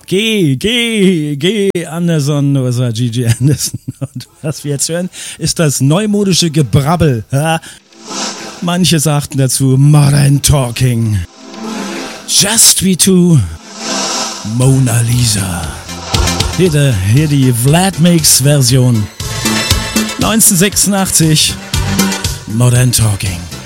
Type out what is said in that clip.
G. Anderson, das war Gigi Anderson. Und was wir jetzt hören, ist das neumodische Gebrabbel. Ja? Manche sagten dazu Modern Talking. Just We Two, Mona Lisa. Hier die Vlad Mix Version. 1986, Modern Talking.